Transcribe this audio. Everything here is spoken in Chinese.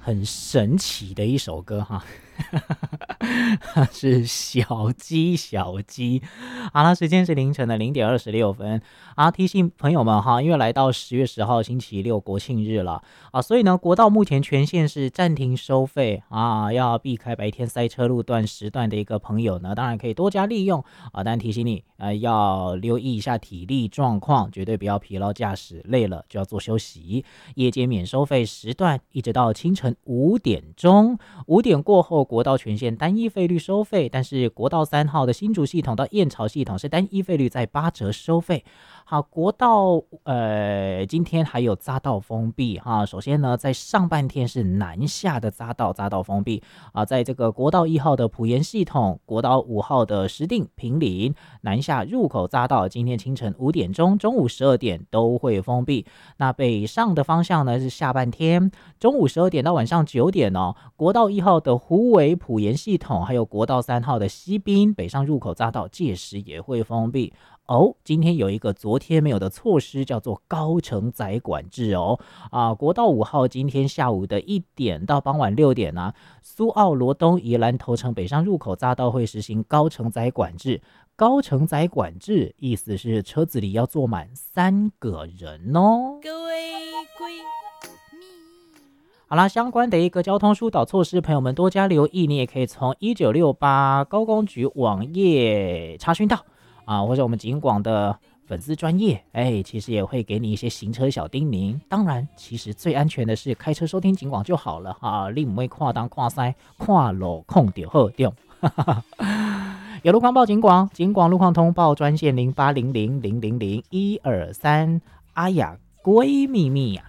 很神奇的一首歌哈，是小鸡小鸡。好了，时间是凌晨的0:26啊。提醒朋友们哈，因为来到10月10号星期六国庆日了啊，所以呢，国道目前全线是暂停收费啊，要避开白天塞车路段时段的一个朋友呢，当然可以多加利用啊，但提醒你要留意一下体力状况，绝对不要疲劳驾驶，累了就要做休息。夜间免收费时段一直到清晨5点钟，5点过后国道全线单一费率收费，但是国道3号的新竹系统到燕巢系统是单一费率在8折收费。好，国道今天还有匝道封闭哈。首先呢，在上半天是南下的匝道封闭啊，在这个国道1号的埔盐系统、国道5号的石碇、坪林南下入口匝道，今天清晨5点钟、中午12点都会封闭。那北上的方向呢是下半天，中午12点到晚上9点哦，国道1号的虎尾埔盐系统，还有国道3号的西滨北上入口匝道，届时也会封闭。今天有一个昨天没有的措施，叫做高承载管制哦。国道5号今天下午的1点到傍晚6点啊，苏澳罗东宜兰头城北上入口匝道会实行高承载管制。高承载管制意思是车子里要坐满3个人哦。各位好啦，相关的一个交通疏导措施，朋友们多加留意，你也可以从1968高工局网页查询到或者我们警广的粉丝专页，其实也会给你一些行车小叮咛。当然，其实最安全的是开车收听警广就好了啊，你不会看东看西看路控就好对。有路况报警广，警广路况通报专线0800000123。哎呀，闺蜜蜜啊！